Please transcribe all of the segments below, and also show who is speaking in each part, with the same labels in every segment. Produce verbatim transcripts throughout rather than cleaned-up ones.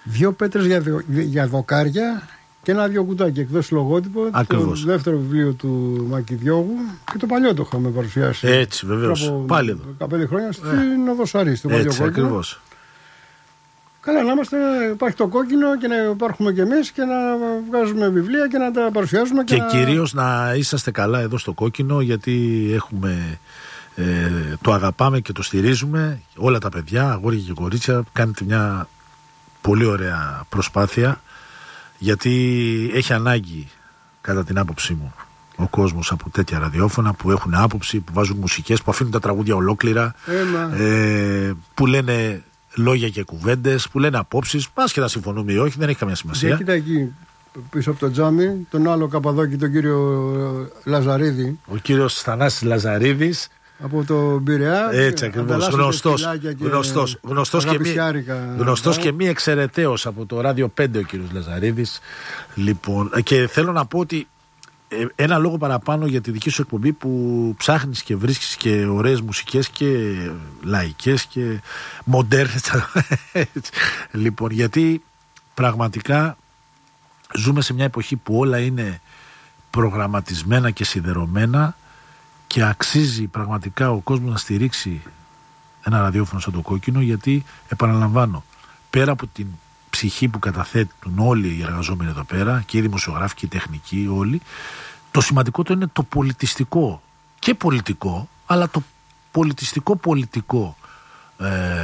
Speaker 1: Δύο πέτρες για, για δοκάρια και ένα δύο κουτάκι εκδόσει λογότυπο.
Speaker 2: Ακριβώς.
Speaker 1: Το δεύτερο βιβλίο του Μακηδιώγου και το παλιό το είχαμε παρουσιάσει.
Speaker 2: Έτσι, βεβαίως. Πάλι εδώ.
Speaker 1: δεκαπέντε χρόνια στην ε. Οδοσαρή, στο παλιό κόκκινο.
Speaker 2: Ακριβώς.
Speaker 1: Καλά, να είμαστε, υπάρχει το κόκκινο και να υπάρχουμε κι εμείς και να βγάζουμε βιβλία και να τα παρουσιάζουμε. Και,
Speaker 2: και
Speaker 1: να...
Speaker 2: κυρίως να είσαστε καλά εδώ στο κόκκινο, γιατί έχουμε, ε, το αγαπάμε και το στηρίζουμε. Όλα τα παιδιά, αγόρια και κορίτσια, κάνετε μια πολύ ωραία προσπάθεια, γιατί έχει ανάγκη, κατά την άποψή μου, ο κόσμος από τέτοια ραδιόφωνα που έχουν άποψη, που βάζουν μουσικές, που αφήνουν τα τραγούδια ολόκληρα, ε, που λένε λόγια και κουβέντες, που λένε απόψεις, πας και να συμφωνούμε ή όχι, δεν έχει καμία σημασία.
Speaker 1: Και κοίτα εκεί πίσω από το τζάμι, τον άλλο Καπαδόκη, τον κύριο Λαζαρίδη.
Speaker 2: Ο κύριος Θανάσης Λαζαρίδης.
Speaker 1: Από το Πειραιά.
Speaker 2: Έτσι ακριβώς. Γνωστός,
Speaker 1: και
Speaker 2: γνωστός, γνωστός, και μη, γνωστός και μη εξαιρεταίος από το Ράδιο πέντε ο κύριος Λαζαρίδης. Λοιπόν, και θέλω να πω ότι ένα λόγο παραπάνω για τη δική σου εκπομπή, που ψάχνεις και βρίσκεις και ωραίες μουσικές και λαϊκές και μοντέρνες. Λοιπόν, γιατί πραγματικά ζούμε σε μια εποχή που όλα είναι προγραμματισμένα και σιδερωμένα και αξίζει πραγματικά ο κόσμος να στηρίξει ένα ραδιόφωνο σαν το κόκκινο, γιατί επαναλαμβάνω, πέρα από την ψυχή που καταθέτουν όλοι οι εργαζόμενοι εδώ πέρα και οι δημοσιογράφοι και οι τεχνικοί όλοι, το σημαντικό το είναι το πολιτιστικό και πολιτικό, αλλά το πολιτιστικό πολιτικό ε,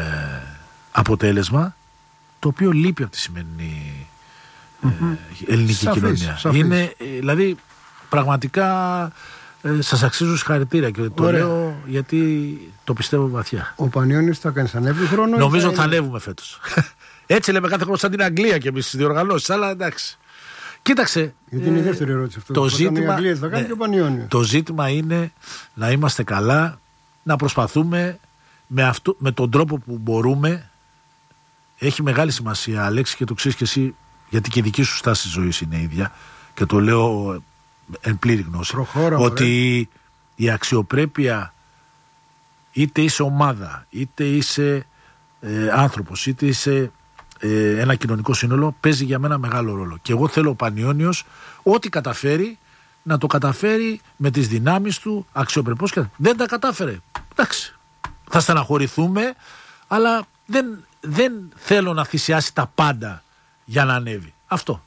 Speaker 2: αποτέλεσμα, το οποίο λείπει από τη σημερινή ε, mm-hmm. ελληνική σαφής, κοινωνία. Σαφής. Είναι, δηλαδή, πραγματικά ε, σας αξίζω συγχαρητήρια και το ωραία. Λέω γιατί το πιστεύω βαθιά.
Speaker 1: Ο Πανιώνης θα κάνει ανέβει χρόνο.
Speaker 2: Νομίζω θα, θα ανέβουμε φέτος. Έτσι λέμε κάθε χρόνο σαν την Αγγλία και εμείς στις διοργανώσεις, αλλά εντάξει. Κοίταξε.
Speaker 1: Γιατί είναι η δεύτερη ερώτηση αυτό.
Speaker 2: Το ζήτημα,
Speaker 1: Αγγλία, θα κάνει ναι, και ο Πανιώνιος.
Speaker 2: Το ζήτημα είναι να είμαστε καλά, να προσπαθούμε με, αυτό, με τον τρόπο που μπορούμε. Έχει μεγάλη σημασία, Αλέξη, και το ξέρεις και εσύ, γιατί και η δική σου στάση ζωής είναι ίδια, και το λέω εν πλήρη γνώση.
Speaker 1: Προχώρα,
Speaker 2: ότι
Speaker 1: ωραία.
Speaker 2: Η αξιοπρέπεια, είτε είσαι ομάδα, είτε είσαι ε, άνθρωπος, είτε είσαι ε, ένα κοινωνικό σύνολο, παίζει για μένα μεγάλο ρόλο. Και εγώ θέλω ο Πανιώνιος ό,τι καταφέρει να το καταφέρει με τις δυνάμεις του αξιοπρεπώς. Και δεν τα κατάφερε, εντάξει, θα στεναχωρηθούμε, αλλά δεν, δεν θέλω να θυσιάσει τα πάντα για να ανέβει. Αυτό.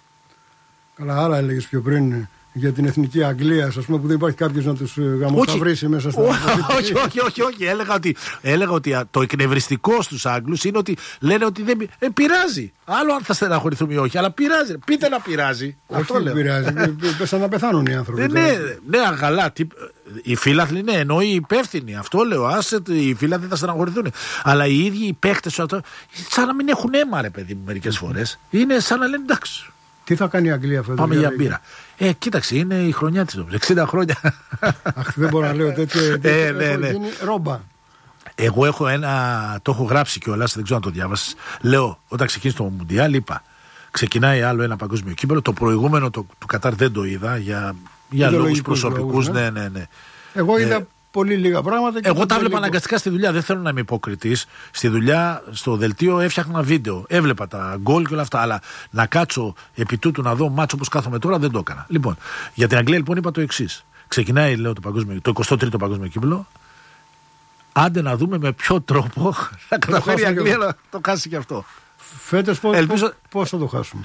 Speaker 1: Καλά, άρα έλεγες πιο πριν για την εθνική Αγγλία, ας πούμε, που δεν υπάρχει κάποιος να τους γαμοσταυρίσει μέσα στα...
Speaker 2: όχι, όχι, όχι, όχι. Έλεγα ότι, έλεγα ότι το εκνευριστικό στους Άγγλους είναι ότι λένε ότι δεν ε, πειράζει. Άλλο αν θα στεναχωρηθούμε ή όχι, αλλά πειράζει. Πείτε να πειράζει.
Speaker 1: Όχι, αυτό λέω. Πειράζει. Πέσαν να πεθάνουν οι άνθρωποι.
Speaker 2: ναι, ναι, ναι, αγαλά. Οι φίλαθλοι, ναι, ενώ οι υπεύθυνοι. Αυτό λέω. Άσε, οι φίλαθλοι θα στεναχωρηθούν. Αλλά οι ίδιοι οι παίχτες, σαν να μην έχουν αίμα, ρε παιδί μου, μερικές φορές. Είναι σαν να λένε εντάξει.
Speaker 1: Τι θα κάνει η Αγγλία φέτος?
Speaker 2: Πάμε για μπύρα. Ε, κοίταξε, είναι η χρονιά της, εξήντα χρόνια.
Speaker 1: Αχ, δεν μπορώ να λέω τέτοιο.
Speaker 2: ε, ναι, ναι.
Speaker 1: Είναι ρόμπα.
Speaker 2: Εγώ έχω ένα, το έχω γράψει κιόλας, δεν ξέρω αν το διάβασες. Λέω, όταν ξεκίνησε το Μουντιάλ, είπα, ξεκινάει άλλο ένα παγκόσμιο κύπελλο. Το προηγούμενο το, του Κατάρ δεν το είδα για, για λόγους προσωπικούς. Ναι, ναι, ναι.
Speaker 1: Εγώ είδα. Ε, πολύ λίγα πράγματα. Και
Speaker 2: εγώ τα έβλεπα
Speaker 1: λίγο...
Speaker 2: αναγκαστικά στη δουλειά. Δεν θέλω να είμαι υποκριτής. Στη δουλειά, στο δελτίο, έφτιαχνα βίντεο. Έβλεπα τα γκολ και όλα αυτά. Αλλά να κάτσω επί τούτου να δω μάτσο όπως κάθομαι τώρα δεν το έκανα. Λοιπόν, για την Αγγλία λοιπόν είπα το εξής. Ξεκινάει, λέω, το, παγκόσμιο, το εικοστό τρίτο παγκόσμιο κύπελλο. Άντε να δούμε με ποιο τρόπο θα καταφέρει η Αγγλία να το χάσει και αυτό.
Speaker 1: Φέτος πώς,
Speaker 2: Ελπίζω...
Speaker 1: πώς θα το χάσουμε?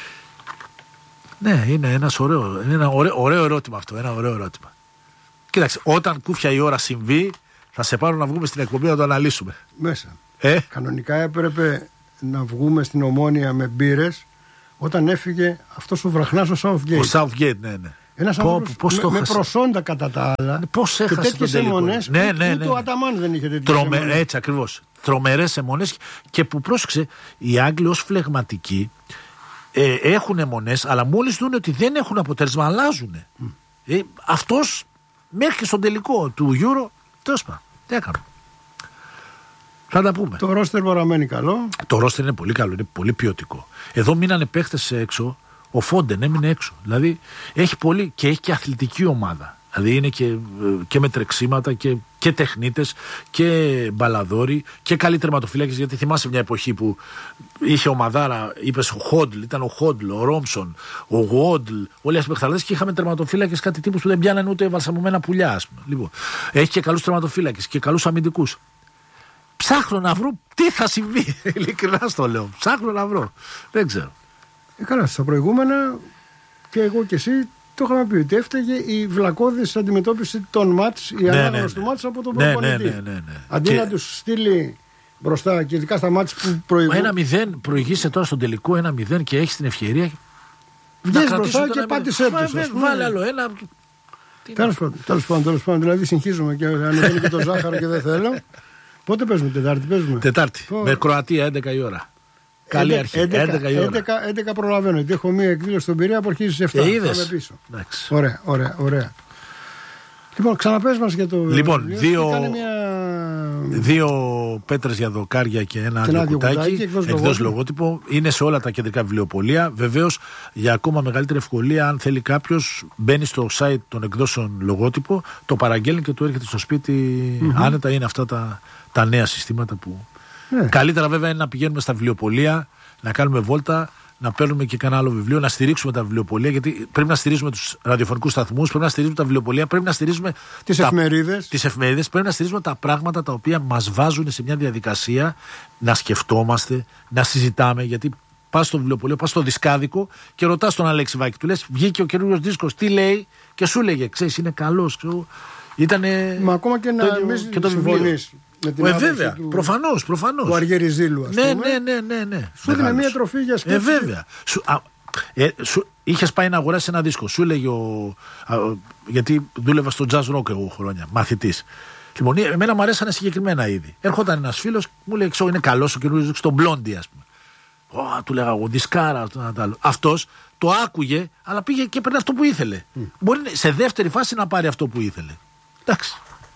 Speaker 2: Ναι, είναι, ένας ωραίο, είναι ένα ωραίο, ωραίο ερώτημα αυτό. Ένα ωραίο ερώτημα. Κοίταξε, όταν κούφια η ώρα συμβεί, θα σε πάρω να βγούμε στην εκπομπή να το αναλύσουμε.
Speaker 1: Μέσα.
Speaker 2: Ε?
Speaker 1: Κανονικά έπρεπε να βγούμε στην Ομόνια με μπύρες όταν έφυγε αυτός ο βραχνάς ο Southgate.
Speaker 2: Ο Southgate, ναι, ναι.
Speaker 1: Ένας άνθρωπος με, με προσόντα κατά τα άλλα.
Speaker 2: Πώς έχασε
Speaker 1: και τέτοιες αιμονές.
Speaker 2: Ναι, ναι, ναι, ναι.
Speaker 1: Ούτε ο Αταμάν δεν είχε τέτοιες
Speaker 2: Τρομε...
Speaker 1: αιμονές.
Speaker 2: Έτσι ακριβώς. Τρομερές αιμονές. Και που πρόσεξε, οι Άγγλοι ως φλεγματικοί ε, έχουν αιμονές, αλλά μόλις δουν ότι δεν έχουν αποτέλεσμα, αλλάζουν. Mm. Ε, αυτός μέχρι και στον τελικό του Euro, τέλος πάντων, τι έκανα. Θα τα πούμε.
Speaker 1: Το ρόστερ παραμένει καλό.
Speaker 2: Το ρόστερ είναι πολύ καλό, είναι πολύ ποιοτικό. Εδώ μείνανε παίχτες έξω. Ο Φόντεν έμεινε έξω. Δηλαδή έχει πολύ και έχει και αθλητική ομάδα. Δηλαδή είναι και, και με τρεξίματα και και τεχνίτες και μπαλαδόροι και καλοί τερματοφύλακες. Γιατί θυμάσαι μια εποχή που είχε ομαδάρα, είπες ο Χόντλ, ήταν ο Χόντλ, ο Ρόμψον, ο Γουόντλ, όλοι αυτοί οι παιχταράδες και είχαμε τερματοφύλακες κάτι τύπους που δεν πιάνανε ούτε βαλσαμωμένα πουλιά, ας πούμε. Λοιπόν, έχει και καλούς τερματοφύλακες και καλούς αμυντικούς. Ψάχνω να βρω τι θα συμβεί. Ειλικρινά στο λέω. Ψάχνω να βρω. Δεν ξέρω.
Speaker 1: Ε, καλά, στα προηγούμενα και εγώ και εσύ το είχαμε πει ότι έφταιγε η βλακώδης αντιμετώπιση των μάτς, η ναι, ανάγνωση ναι, ναι. του μάτς από τον προπονητή. Ναι, ναι, ναι, ναι, ναι. Αντί και... να τους στείλει μπροστά και ειδικά στα μάτς που προηγούν.
Speaker 2: Μα ένα μηδέν προηγείσαι τώρα στον τελικό ένα μηδέν και έχεις την ευκαιρία.
Speaker 1: Βγες μπροστά και πάτησέ τους.
Speaker 2: Βάλε άλλο ένα.
Speaker 1: Τέλος πάντων, τέλος πάντων, τέλος πάντων. Δηλαδή συγχύζουμε και ανεβαίνει και το ζάχαρο και δεν θέλω. Πότε παίζουμε, Τετάρτη παίζουμε.
Speaker 2: Τετάρτη. Oh. Με Κροατία έντεκα η ώρα. Καλή έντεκα, αρχή.
Speaker 1: έντεκα,
Speaker 2: έντεκα η ώρα.
Speaker 1: έντεκα, έντεκα προλαβαίνω. Γιατί έχω μία εκδήλωση στον Πειραιά που αρχίζει στις εφτά.
Speaker 2: Ε, είδες.
Speaker 1: Πάμε πίσω. Ωραία, ωραία, ωραία. Λοιπόν, ξαναπες μας για το.
Speaker 2: Λοιπόν, δύο,
Speaker 1: μια...
Speaker 2: δύο πέτρες για δοκάρια και ένα άδειο κουτάκι. Εκδός λογότυπο. Είναι σε όλα τα κεντρικά βιβλιοπωλεία. Βεβαίως, για ακόμα μεγαλύτερη ευκολία, αν θέλει κάποιος, μπαίνει στο site των εκδόσεων λογότυπο, το παραγγέλνει και του έρχεται στο σπίτι mm-hmm. άνετα. Είναι αυτά τα, τα νέα συστήματα που. Ναι. Καλύτερα βέβαια είναι να πηγαίνουμε στα βιβλιοπωλεία, να κάνουμε βόλτα, να παίρνουμε και κανένα άλλο βιβλίο, να στηρίξουμε τα βιβλιοπωλεία. Γιατί πρέπει να στηρίζουμε τους ραδιοφωνικούς σταθμούς, πρέπει να στηρίζουμε τα βιβλιοπωλεία, πρέπει να στηρίζουμε
Speaker 1: τις εφημερίδες.
Speaker 2: Τις εφημερίδες, πρέπει να στηρίζουμε τα πράγματα τα οποία μας βάζουν σε μια διαδικασία να σκεφτόμαστε, να συζητάμε. Γιατί πας στο βιβλιοπωλείο, πας στο δισκάδικο και ρωτάς τον Αλέξη Βάκη, του λες: βγήκε ο καινούριος δίσκος, τι λέει, και σου λέγε: ξέρεις, είναι καλός. Ξέρω, ήτανε.
Speaker 1: Μα ακόμα και να μην το συμφωνείς.
Speaker 2: Ε, βέβαια, του... προφανώς, προφανώς.
Speaker 1: Του Αργυριζήλου, ας
Speaker 2: ναι,
Speaker 1: πούμε.
Speaker 2: Ναι, ναι, ναι, ναι.
Speaker 1: Σου έδινε μια τροφή για σκέψη.
Speaker 2: Ε, βέβαια. Σου, α, ε, σου, είχες πάει να αγοράσεις ένα δίσκο. Σου έλεγε ο. Α, γιατί δούλευα στο jazz rock εγώ χρόνια, μαθητής. Λοιπόν, εμένα μου αρέσανε συγκεκριμένα είδη. Έρχονταν ένας φίλος, μου λέει: ξέρω, είναι καλός ο καινούργιος δίσκος, τον Blondie, ας πούμε. Ω, του λέγα εγώ, δισκάρα, αυτό, άλλο. Αυτός το άκουγε, αλλά πήγε και έπαιρνε αυτό που ήθελε. Mm. Μπορεί σε δεύτερη φάση να πάρει αυτό που ήθελε. Εντάξει.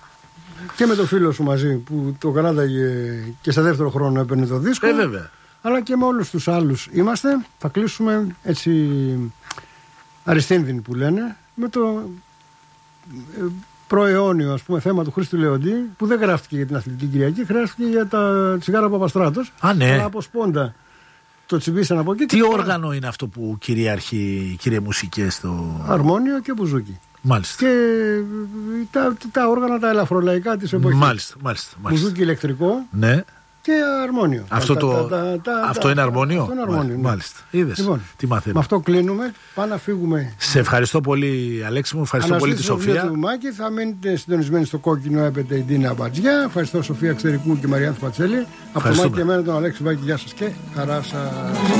Speaker 1: Και με το φίλο σου μαζί που το καράταγε και σε δεύτερο χρόνο έπαιρνε το δίσκο.
Speaker 2: Ε, βέβαια.
Speaker 1: Αλλά και με όλους τους άλλους είμαστε. Θα κλείσουμε έτσι αριστείνδυνοι που λένε με το προαιώνιο, ας πούμε, θέμα του Χρήστου Λεοντή, που δεν γράφτηκε για την Αθλητική Κυριακή, γράφτηκε για τα τσιγάρα Παπαστράτος.
Speaker 2: Α, ναι.
Speaker 1: Αλλά από σπόντα το τσιμπήσαν από εκεί.
Speaker 2: Τι όργανο πέρα... είναι αυτό που κυριαρχεί, κύριε Μουσικέ, στο.
Speaker 1: Αρμόνιο και μπουζούκι.
Speaker 2: Μάλιστα.
Speaker 1: Και τα, τα όργανα τα ελαφρολαϊκά της εποχής.
Speaker 2: Μάλιστα, μάλιστα, μάλιστα.
Speaker 1: Μπουζούκι ηλεκτρικό.
Speaker 2: Ναι.
Speaker 1: Και αρμόνιο.
Speaker 2: Αυτό,
Speaker 1: τα,
Speaker 2: το...
Speaker 1: τα, τα, τα,
Speaker 2: αυτό είναι αρμόνιο.
Speaker 1: Αυτό είναι αρμόνιο. Ναι.
Speaker 2: Μάλιστα. Είδες. Λοιπόν, τι μαθαίνουμε.
Speaker 1: Με αυτό κλείνουμε. Πάμε να φύγουμε.
Speaker 2: Σε ευχαριστώ πολύ, Αλέξη μου. Ευχαριστώ πολύ τη Σοφία.
Speaker 1: Του Μάκη. Θα μείνετε συντονισμένοι στο κόκκινο έπεται η Ντίνα Μπατζιά. Ευχαριστώ Σοφία Ξερικού και Μαριάνθη Πατσέλη. Από το Μάκη και εμένα τον Αλέξη Βάκη. Γεια σας και χαρά σας.